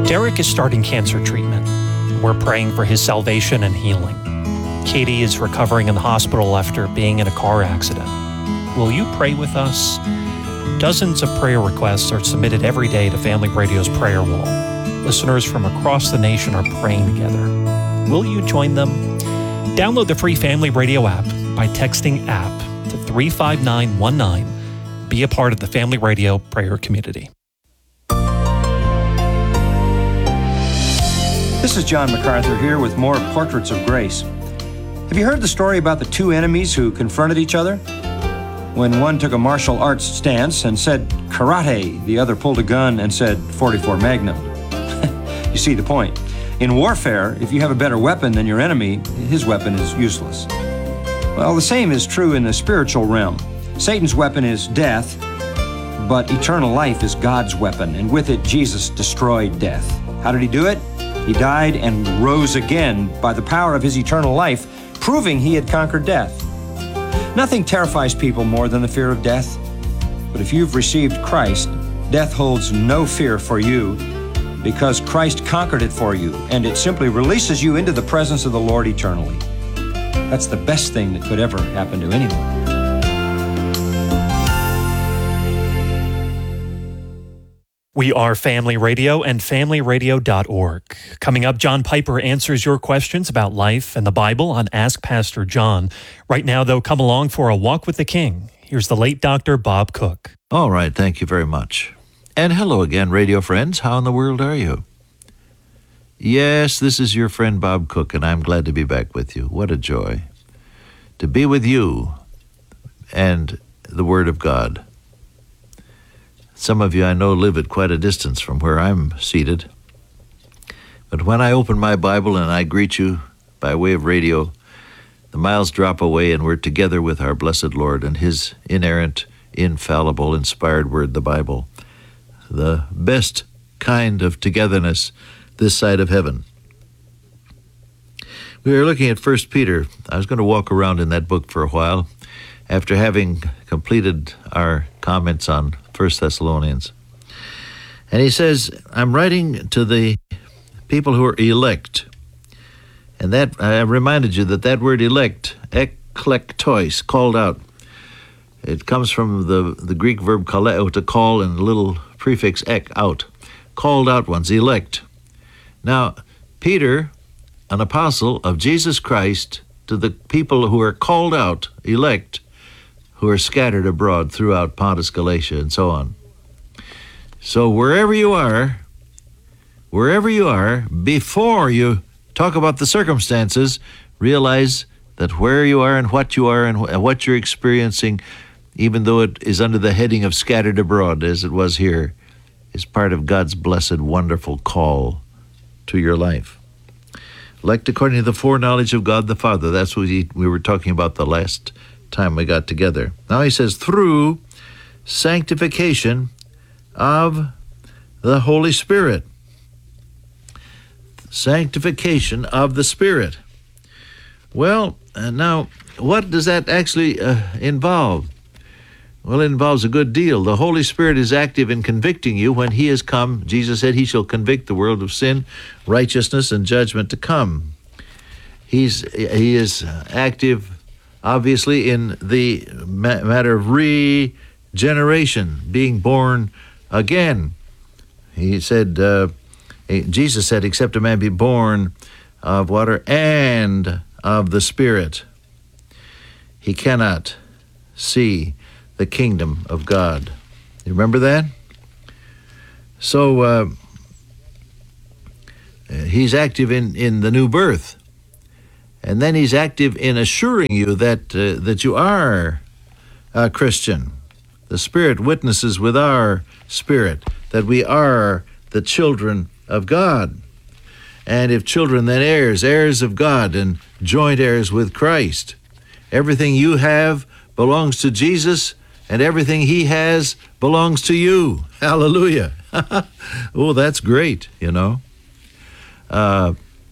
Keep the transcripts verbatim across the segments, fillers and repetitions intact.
Derek is starting cancer treatment. We're praying for his salvation and healing. Katie is recovering in the hospital after being in a car accident. Will you pray with us? Dozens of prayer requests are submitted every day to Family Radio's prayer wall. Listeners from across the nation are praying together. Will you join them? Download the free Family Radio app by texting app to three five nine one nine. Be a part of the Family Radio prayer community. This is John MacArthur here with more Portraits of Grace. Have you heard the story about the two enemies who confronted each other? When one took a martial arts stance and said karate, the other pulled a gun and said forty-four Magnum. You see the point. In warfare, if you have a better weapon than your enemy, his weapon is useless. Well, the same is true in the spiritual realm. Satan's weapon is death, but eternal life is God's weapon, and with it, Jesus destroyed death. How did he do it? He died and rose again by the power of his eternal life, proving he had conquered death. Nothing terrifies people more than the fear of death. But if you've received Christ, death holds no fear for you because Christ conquered it for you, and it simply releases you into the presence of the Lord eternally. That's the best thing that could ever happen to anyone. We are Family Radio and family radio dot org. Coming up, John Piper answers your questions about life and the Bible on Ask Pastor John. Right now, though, come along for a walk with the King. Here's the late Doctor Bob Cook. All right, thank you very much. And hello again, radio friends. How in the world are you? Yes, this is your friend Bob Cook, and I'm glad to be back with you. What a joy to be with you and the Word of God. Some of you I know live at quite a distance from where I'm seated. But when I open my Bible and I greet you by way of radio, the miles drop away and we're together with our blessed Lord and His inerrant, infallible, inspired Word, the Bible. The best kind of togetherness this side of heaven. We are looking at First Peter. I was going to walk around in that book for a while after having completed our comments on First Thessalonians. And he says, I'm writing to the people who are elect. And that, I reminded you that that word elect, eklektois, called out. It comes from the, the Greek verb kaleo, to call, and a little prefix ek, out. Called out ones, elect. Now, Peter, an apostle of Jesus Christ, to the people who are called out, elect, who are scattered abroad throughout Pontus, Galatia, and so on. So wherever you are, wherever you are, before you talk about the circumstances, realize that where you are and what you are and what you're experiencing, even though it is under the heading of scattered abroad, as it was here, is part of God's blessed, wonderful call to your life. Elect according to the foreknowledge of God the Father. That's what we, we were talking about the last time we got together. Now he says, through sanctification of the Holy Spirit. Sanctification of the Spirit. Well, uh, now, what does that actually uh, involve? Well, it involves a good deal. The Holy Spirit is active in convicting you when He has come. Jesus said He shall convict the world of sin, righteousness, and judgment to come. He's He is active, obviously, in the ma- matter of regeneration, being born again. He said, uh, Jesus said, except a man be born of water and of the Spirit, he cannot see the kingdom of God. You remember that? So uh, he's active in, in the new birth. And then he's active in assuring you that uh, that you are a Christian. The Spirit witnesses with our spirit that we are the children of God. And if children, then heirs, heirs of God, and joint heirs with Christ. Everything you have belongs to Jesus, and everything He has belongs to you. Hallelujah. Oh, that's great, you know. Uh,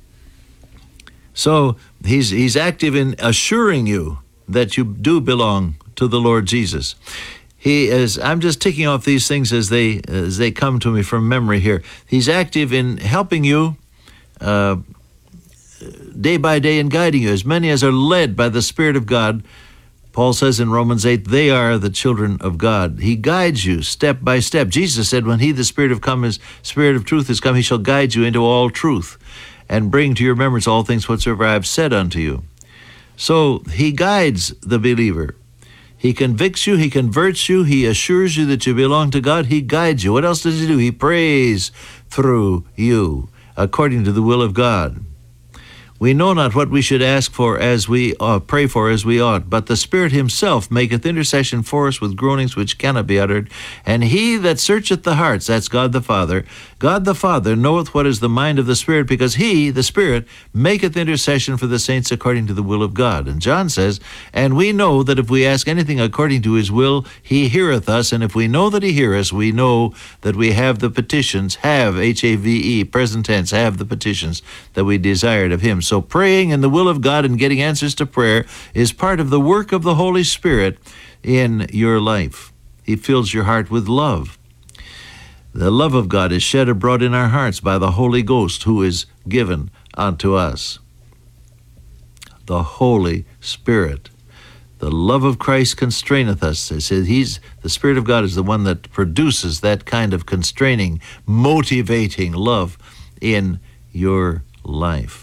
so he's he's active in assuring you that you do belong to the Lord Jesus. He is, I'm just ticking off these things as they as they come to me from memory here. He's active in helping you uh, day by day and guiding you. As many as are led by the Spirit of God, Paul says in Romans eight, they are the children of God. He guides you step by step. Jesus said, when he, the Spirit of come, is Spirit of truth is come, he shall guide you into all truth and bring to your remembrance all things whatsoever I have said unto you. So he guides the believer. He convicts you, he converts you, he assures you that you belong to God, he guides you. What else does he do? He prays through you according to the will of God. We know not what we should ask for as we uh, pray for as we ought, but the Spirit himself maketh intercession for us with groanings which cannot be uttered. And he that searcheth the hearts, that's God the Father, God the Father knoweth what is the mind of the Spirit, because he, the Spirit, maketh intercession for the saints according to the will of God. And John says, and we know that if we ask anything according to his will, he heareth us. And if we know that he heareth us, we know that we have the petitions, have, H A V E, present tense, have the petitions that we desired of him. So praying in the will of God and getting answers to prayer is part of the work of the Holy Spirit in your life. He fills your heart with love. The love of God is shed abroad in our hearts by the Holy Ghost who is given unto us. The Holy Spirit. The love of Christ constraineth us. It says he's, the Spirit of God is the one that produces that kind of constraining, motivating love in your life.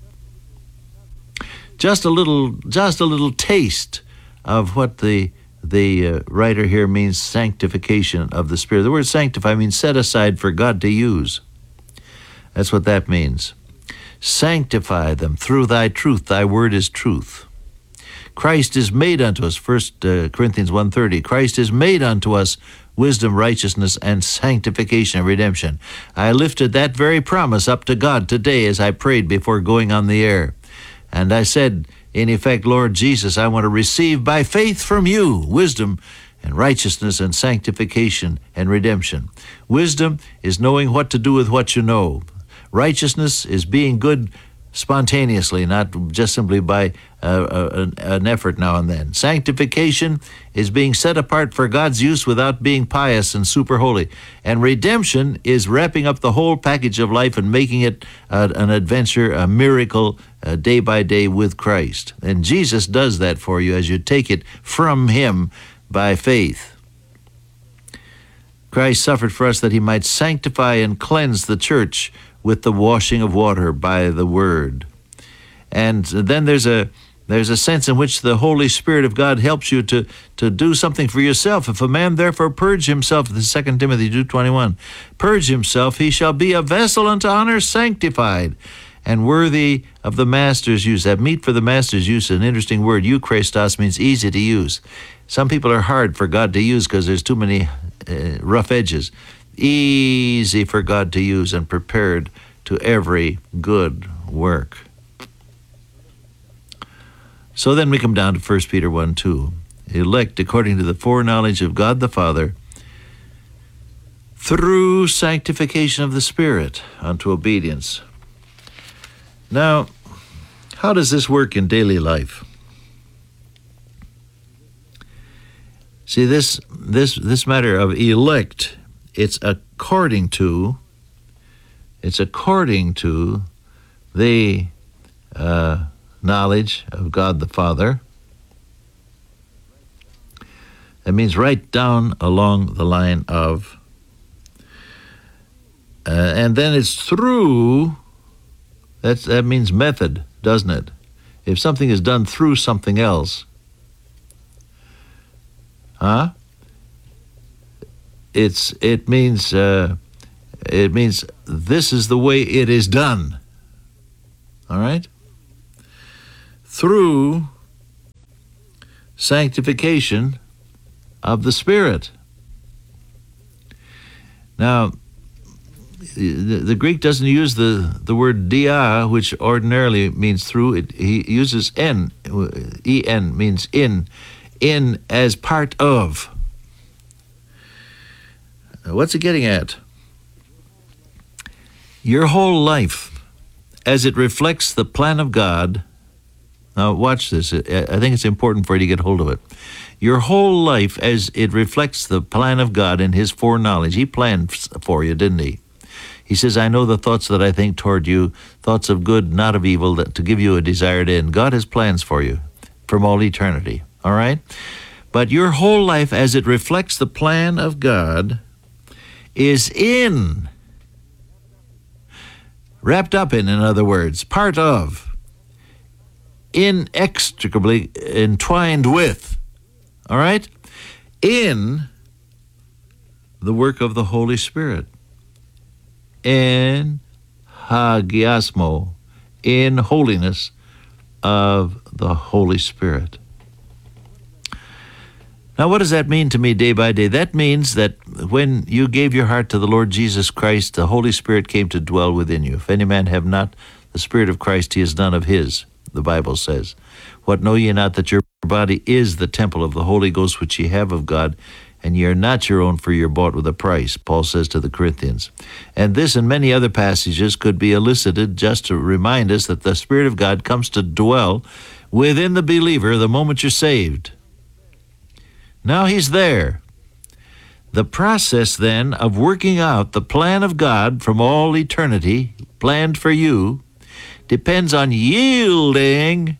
Just a little, just a little taste of what the the uh, writer here means: sanctification of the Spirit. The word sanctify means set aside for God to use. That's what that means. Sanctify them through thy truth. Thy word is truth. Christ is made unto us. First uh, Corinthians one thirty. Christ is made unto us wisdom, righteousness, and sanctification and redemption. I lifted that very promise up to God today as I prayed before going on the air. And I said, in effect, Lord Jesus, I want to receive by faith from you wisdom and righteousness and sanctification and redemption. Wisdom is knowing what to do with what you know. Righteousness is being good spontaneously, not just simply by uh, an, an effort now and then. Sanctification is being set apart for God's use without being pious and super holy. And redemption is wrapping up the whole package of life and making it uh, an adventure, a miracle, uh, day by day with Christ. And Jesus does that for you as you take it from him by faith. Christ suffered for us that he might sanctify and cleanse the church with the washing of water by the word. And then there's a there's a sense in which the Holy Spirit of God helps you to, to do something for yourself. If a man therefore purge himself, the Second Timothy two twenty-one, purge himself, he shall be a vessel unto honor, sanctified, and worthy of the master's use. That meet for the master's use is an interesting word. Euchrestos means easy to use. Some people are hard for God to use because there's too many uh, rough edges. Easy for God to use and prepared to every good work. So then we come down to First Peter one two. Elect according to the foreknowledge of God the Father through sanctification of the Spirit unto obedience. Now, how does this work in daily life? See, this this this matter of elect, it's according to, it's according to the uh, knowledge of God the Father. That means right down along the line of, uh, and then it's through, that's, that means method, doesn't it? If something is done through something else, huh? It's it means uh, it means this is the way it is done. All right? Through sanctification of the Spirit. Now, the, the Greek doesn't use the, the word dia, which ordinarily means through. It, he uses en, en means in, in as part of. What's it getting at? Your whole life, as it reflects the plan of God, Now, watch this. I I think it's important for you to get hold of it. Your whole life, as it reflects the plan of God and His foreknowledge. He planned for you, didn't He? He says, I know the thoughts that I think toward you, thoughts of good, not of evil, that to give you a desired end. God has plans for you from all eternity, all right? But your whole life, as it reflects the plan of God, is in, wrapped up in, in other words, part of, inextricably entwined with, all right, in the work of the Holy Spirit. In hagiasmo, in holiness of the Holy Spirit. Now, what does that mean to me day by day? That means that when you gave your heart to the Lord Jesus Christ, the Holy Spirit came to dwell within you. If any man have not the Spirit of Christ, he is none of his, the Bible says. What know ye not, that your body is the temple of the Holy Ghost, which ye have of God, and ye are not your own, for ye are bought with a price, Paul says to the Corinthians. And this and many other passages could be elicited just to remind us that the Spirit of God comes to dwell within the believer the moment you're saved. Now He's there. The process, then, of working out the plan of God from all eternity, planned for you, depends on yielding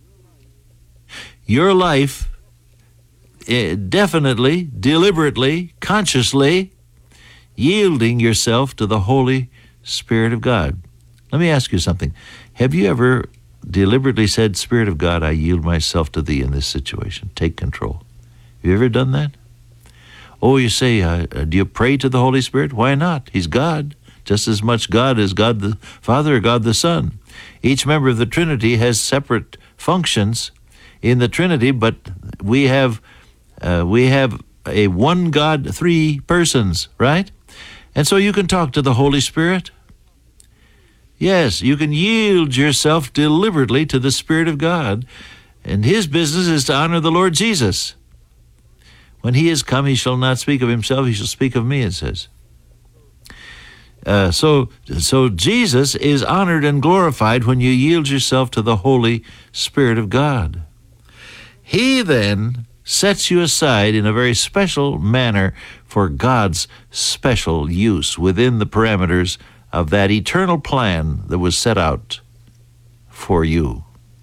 your life definitely, deliberately, consciously, yielding yourself to the Holy Spirit of God. Let me ask you something. Have you ever deliberately said, Spirit of God, I yield myself to Thee in this situation. Take control. Have you ever done that? Oh, you say, uh, do you pray to the Holy Spirit? Why not? He's God, just as much God as God the Father or God the Son. Each member of the Trinity has separate functions in the Trinity, but we have uh, we have a one God, three persons, right? And so you can talk to the Holy Spirit. Yes, you can yield yourself deliberately to the Spirit of God, and His business is to honor the Lord Jesus. When He is come, He shall not speak of Himself, He shall speak of me, it says. Uh, so, so Jesus is honored and glorified when you yield yourself to the Holy Spirit of God. He then sets you aside in a very special manner for God's special use within the parameters of that eternal plan that was set out for you.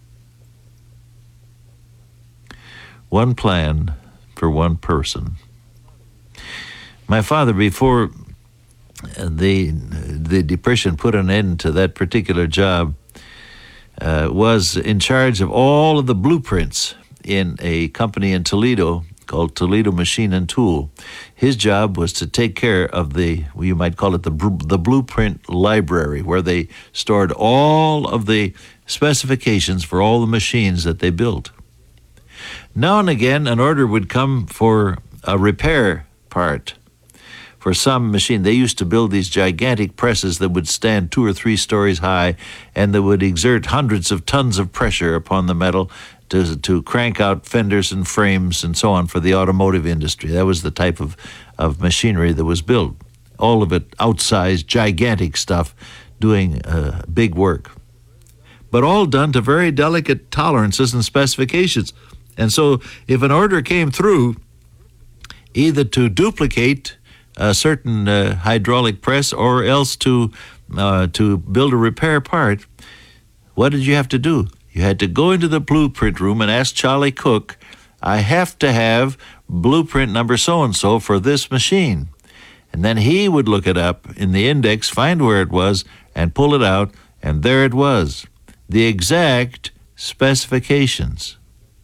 One plan for one person. My father, before the the depression put an end to that particular job, uh, was in charge of all of the blueprints in a company in Toledo called Toledo Machine and Tool. His job was to take care of the, well, you might call it the the blueprint library, where they stored all of the specifications for all the machines that they built. Now and again, an order would come for a repair part for some machine. They used to build these gigantic presses that would stand two or three stories high, and that would exert hundreds of tons of pressure upon the metal to, to crank out fenders and frames and so on for the automotive industry. That was the type of, of machinery that was built. All of it outsized, gigantic stuff, doing uh, big work. But all done to very delicate tolerances and specifications. And so if an order came through, either to duplicate a certain uh, hydraulic press or else to uh, to build a repair part, what did you have to do? You had to go into the blueprint room and ask Charlie Cook, I have to have blueprint number so-and-so for this machine. And then he would look it up in the index, find where it was, and pull it out, and there it was. The exact specifications.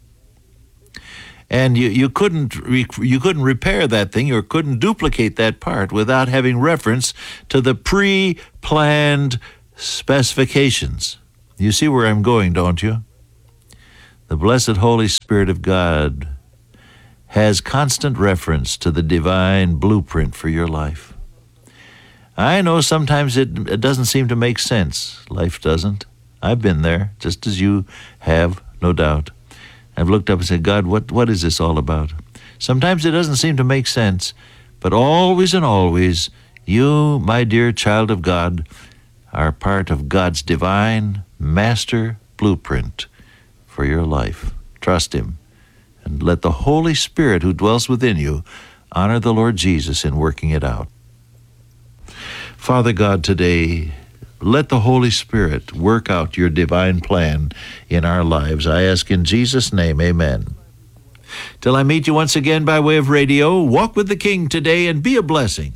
And you, you couldn't re, you couldn't repair that thing or couldn't duplicate that part without having reference to the pre-planned specifications. You see where I'm going, don't you? The blessed Holy Spirit of God has constant reference to the divine blueprint for your life. I know sometimes it, it doesn't seem to make sense. Life doesn't. I've been there, just as you have, no doubt. I've looked up and said, God, what, what is this all about? Sometimes it doesn't seem to make sense, but always and always, you, my dear child of God, are part of God's divine master blueprint for your life. Trust Him, and let the Holy Spirit who dwells within you honor the Lord Jesus in working it out. Father God, today, let the Holy Spirit work out your divine plan in our lives. I ask in Jesus' name, amen. Till I meet you once again by way of radio, walk with the King today and be a blessing.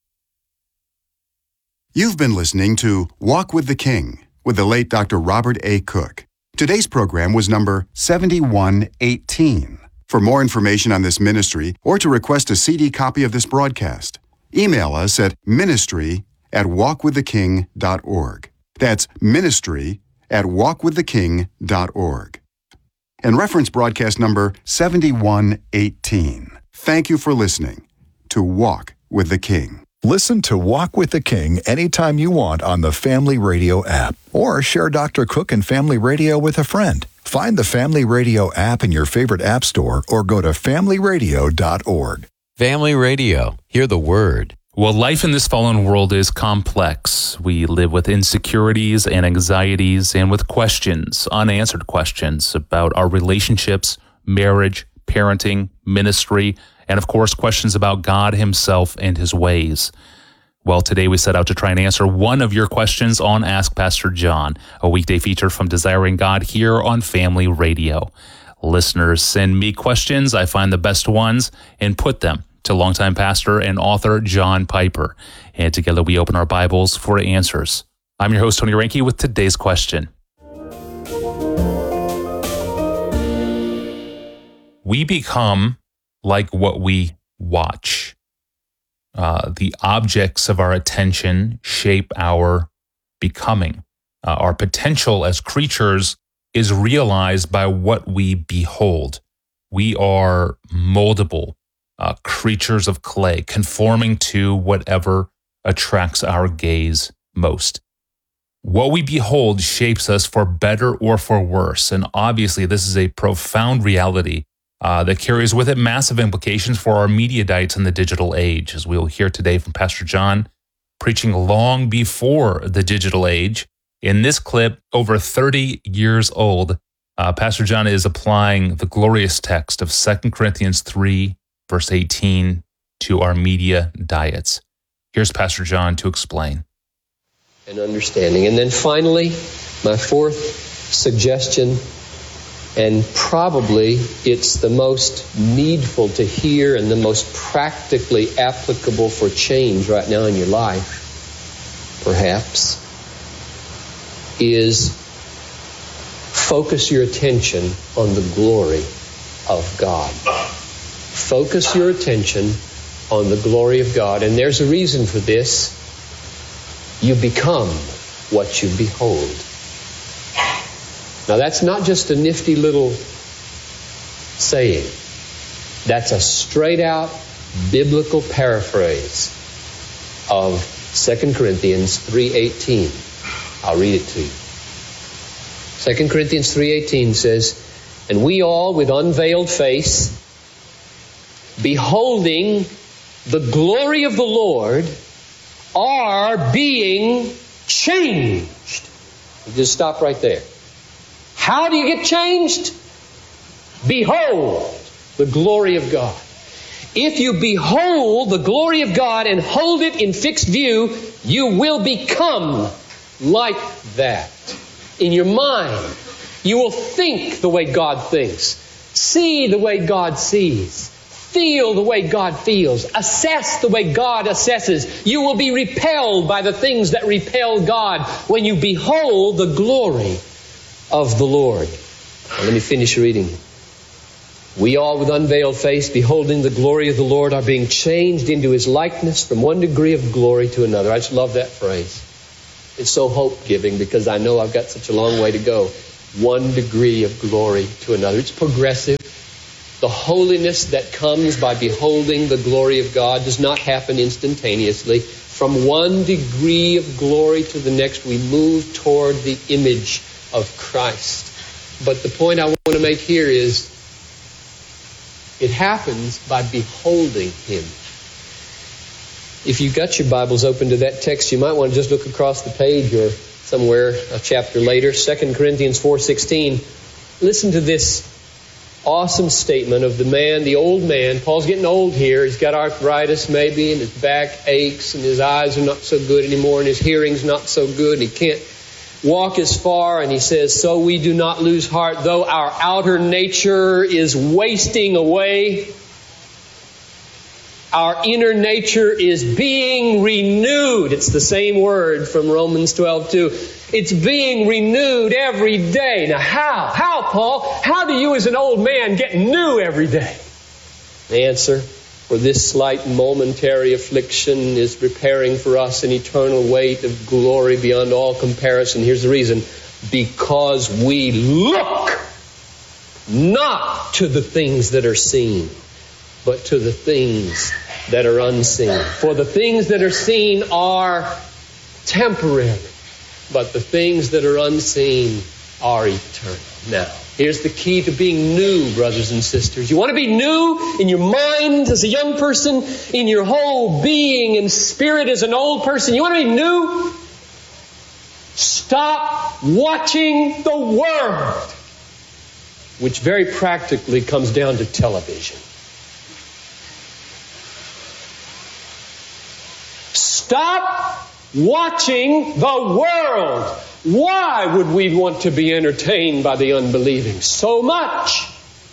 You've been listening to Walk with the King with the late Doctor Robert A. Cook. Today's program was number seventy-one eighteen. For more information on this ministry or to request a C D copy of this broadcast, email us at ministry at walk with the king dot org. That's ministry at walk with the king dot org. And reference broadcast number seventy-one eighteen. Thank you for listening to Walk with the King. Listen to Walk with the King anytime you want on the Family Radio app, or share Doctor Cook and Family Radio with a friend. Find the Family Radio app in your favorite app store or go to family radio dot org. Family Radio. Hear the Word. Well, life in this fallen world is complex. We live with insecurities and anxieties and with questions, unanswered questions about our relationships, marriage, parenting, ministry, and of course, questions about God Himself and His ways. Well, today we set out to try and answer one of your questions on Ask Pastor John, a weekday feature from Desiring God here on Family Radio. Listeners send me questions. I find the best ones and put them to longtime pastor and author John Piper. And together we open our Bibles for answers. I'm your host, Tony Reinke, with today's question. We become like what we watch. Uh, the objects of our attention shape our becoming. Uh, our potential as creatures is realized by what we behold. We are moldable, uh, creatures of clay, conforming to whatever attracts our gaze most. What we behold shapes us for better or for worse, and obviously this is a profound reality Uh, that carries with it massive implications for our media diets in the digital age, as we'll hear today from Pastor John, preaching long before the digital age. In this clip, over thirty years old, uh, Pastor John is applying the glorious text of Second Corinthians three, verse eighteen, to our media diets. Here's Pastor John to explain. And understanding. And then finally, my fourth suggestion, and probably it's the most needful to hear and the most practically applicable for change right now in your life, perhaps, is focus your attention on the glory of God. Focus your attention on the glory of God. And there's a reason for this. You become what you behold. Now, that's not just a nifty little saying. That's a straight-out biblical paraphrase of Second Corinthians three eighteen. I'll read it to you. Second Corinthians three eighteen says, "And we all with unveiled face, beholding the glory of the Lord, are being changed." You just stop right there. How do you get changed? Behold the glory of God. If you behold the glory of God and hold it in fixed view, you will become like that. In your mind, you will think the way God thinks, see the way God sees, feel the way God feels, assess the way God assesses. You will be repelled by the things that repel God when you behold the glory of the Lord. Now, let me finish reading. "We all with unveiled face, beholding the glory of the Lord, are being changed into His likeness from one degree of glory to another." I just love that phrase. It's so hope-giving because I know I've got such a long way to go. One degree of glory to another. It's progressive. The holiness that comes by beholding the glory of God does not happen instantaneously. From one degree of glory to the next, we move toward the image of Christ. But the point I want to make here is it happens by beholding Him. If you've got your Bibles open to that text, you might want to just look across the page or somewhere a chapter later. Second Corinthians four sixteen. Listen to this awesome statement of the man, the old man. Paul's getting old here. He's got arthritis maybe, and his back aches, and his eyes are not so good anymore, and his hearing's not so good, and he can't walk as far. And he says, so we do not lose heart, though our outer nature is wasting away. Our inner nature is being renewed. It's the same word from Romans twelve two. It's being renewed every day. Now how? How, Paul? How do you as an old man get new every day? The answer, for this slight momentary affliction is preparing for us an eternal weight of glory beyond all comparison. Here's the reason. Because we look not to the things that are seen, but to the things that are unseen. For the things that are seen are temporary, but the things that are unseen are eternal. Now, here's the key to being new, brothers and sisters. You want to be new in your mind as a young person, in your whole being and spirit as an old person. You want to be new? Stop watching the world, which very practically comes down to television. Stop watching the world. Why would we want to be entertained by the unbelieving so much?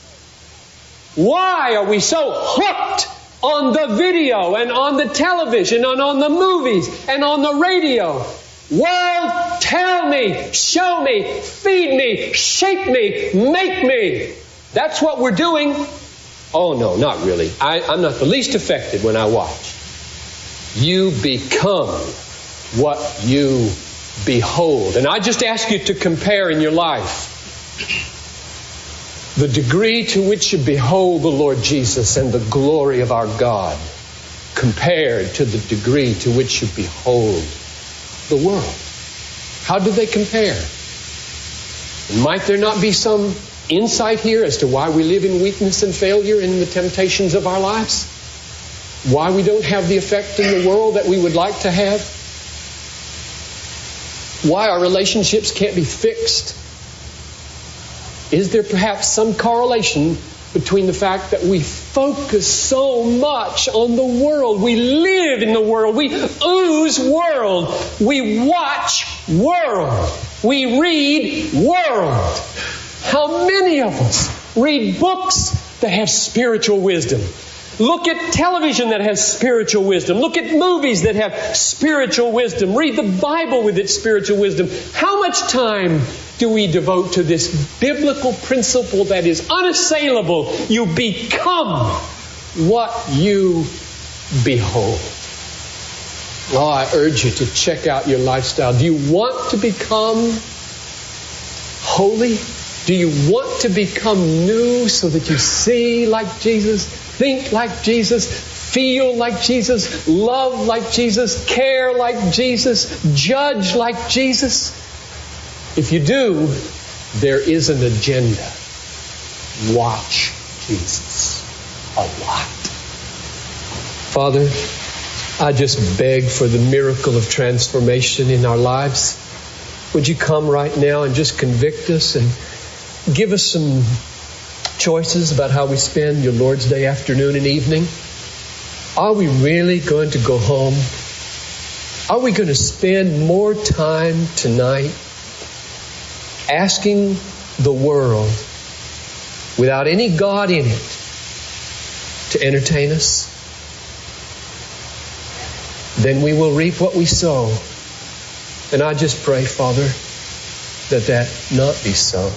Why are we so hooked on the video and on the television and on the movies and on the radio? World, tell me, show me, feed me, shape me, make me. That's what we're doing. Oh no, not really. I, I'm not the least affected when I watch. You become what you behold. And I just ask you to compare in your life the degree to which you behold the Lord Jesus and the glory of our God compared to the degree to which you behold the world. How do they compare? And might there not be some insight here as to why we live in weakness and failure in the temptations of our lives? Why we don't have the effect in the world that we would like to have? Why our relationships can't be fixed? Is there perhaps some correlation between the fact that we focus so much on the world? We live in the world. We ooze world. We watch world. We read world. How many of us read books that have spiritual wisdom? Look at television that has spiritual wisdom. Look at movies that have spiritual wisdom. Read the Bible with its spiritual wisdom. How much time do we devote to this biblical principle that is unassailable? You become what you behold. Oh, I urge you to check out your lifestyle. Do you want to become holy? Do you want to become new so that you see like Jesus, think like Jesus, feel like Jesus, love like Jesus, care like Jesus, judge like Jesus? If you do, there is an agenda. Watch Jesus a lot. Father, I just beg for the miracle of transformation in our lives. Would you come right now and just convict us and give us some choices about how we spend your Lord's Day afternoon and evening? Are we really going to go home? Are we going to spend more time tonight asking the world, without any God in it, to entertain us? Then we will reap what we sow. And I just pray, Father, that that not be so.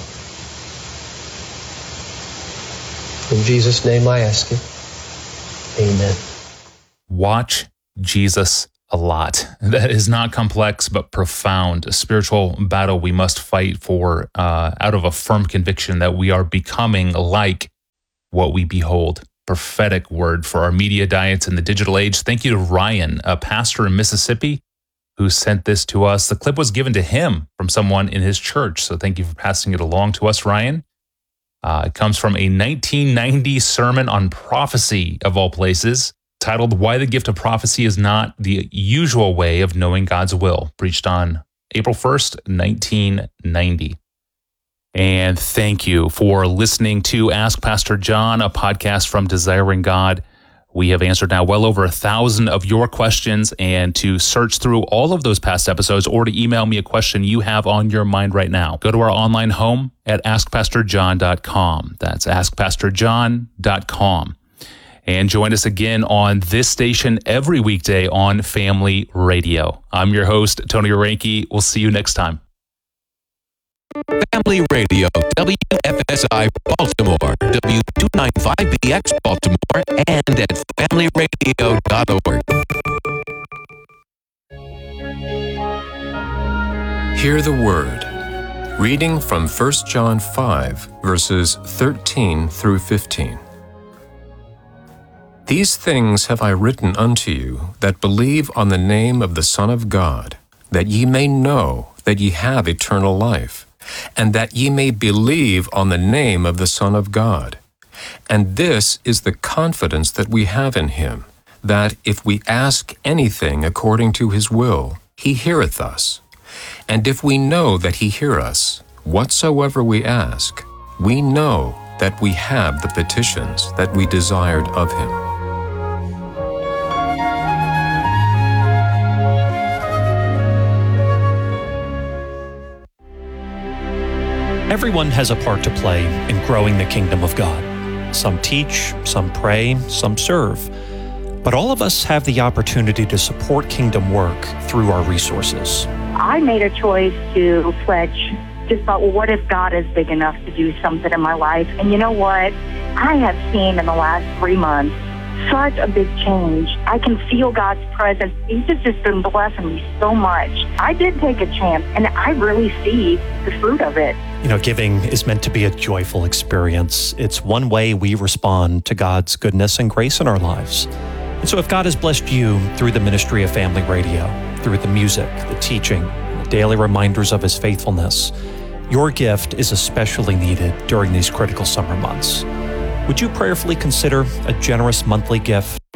In Jesus' name I ask it. Amen. Watch Jesus a lot. That is not complex, but profound. A spiritual battle we must fight for uh, out of a firm conviction that we are becoming like what we behold. Prophetic word for our media diets in the digital age. Thank you to Ryan, a pastor in Mississippi, who sent this to us. The clip was given to him from someone in his church, so thank you for passing it along to us, Ryan. Uh, it comes from a nineteen ninety sermon on prophecy, of all places, titled Why the Gift of Prophecy is Not the Usual Way of Knowing God's Will, preached on April first, nineteen ninety. And thank you for listening to Ask Pastor John, a podcast from Desiring God. We have answered now well over a thousand of your questions, and to search through all of those past episodes or to email me a question you have on your mind right now, go to our online home at ask pastor john dot com. That's ask pastor john dot com. And join us again on this station every weekday on Family Radio. I'm your host, Tony Reinke. We'll see you next time. Family Radio, W F S I Baltimore, W two ninety-five B X Baltimore, and at family radio dot org. Hear the Word. Reading from First John five, verses thirteen through fifteen. These things have I written unto you that believe on the name of the Son of God, that ye may know that ye have eternal life, and that ye may believe on the name of the Son of God. And this is the confidence that we have in him, that if we ask anything according to his will, he heareth us. And if we know that he hear us, whatsoever we ask, we know that we have the petitions that we desired of him. Everyone has a part to play in growing the kingdom of God. Some teach, some pray, some serve. But all of us have the opportunity to support kingdom work through our resources. I made a choice to pledge. Just thought, well, what if God is big enough to do something in my life? And you know what? I have seen in the last three months such a big change. I can feel God's presence. He's just, just been blessing me so much. I did take a chance, and I really see the fruit of it. You know, giving is meant to be a joyful experience. It's one way we respond to God's goodness and grace in our lives. And so if God has blessed you through the ministry of Family Radio, through the music, the teaching, the daily reminders of his faithfulness, your gift is especially needed during these critical summer months. Would you prayerfully consider a generous monthly gift